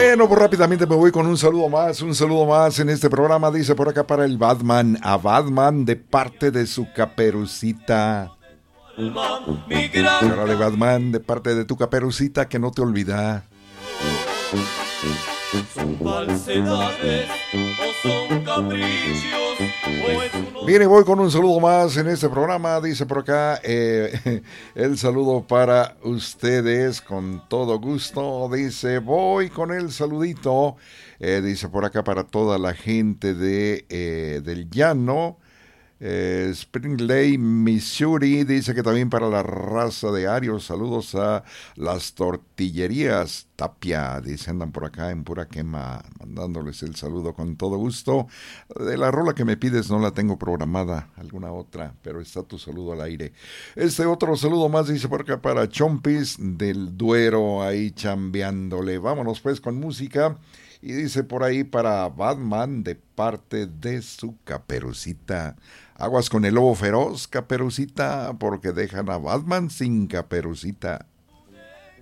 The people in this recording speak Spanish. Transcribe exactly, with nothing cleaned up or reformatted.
Bueno, pues rápidamente me voy con un saludo más, un saludo más en este programa. Dice por acá para el Batman, a Batman de parte de su Caperucita. Órale, Batman, de parte de tu Caperucita que no te olvida. Son falsedades o son caprichos. Viene, voy con un saludo más en este programa. Dice por acá eh, el saludo para ustedes con todo gusto. Dice, voy con el saludito. Eh, dice por acá para toda la gente de eh, del llano. Eh, Spring Lake, Missouri, dice que también para la raza de Arios, saludos a las tortillerías Tapia, dice andan por acá en pura quema, mandándoles el saludo con todo gusto. De la rola que me pides no la tengo programada, alguna otra, pero está tu saludo al aire. Este otro saludo más dice por acá para Chompis del Duero, ahí chambeándole. Vámonos pues con música. Y dice por ahí para Batman de parte de su Caperucita. Aguas con el lobo feroz, Caperucita, porque dejan a Batman sin Caperucita.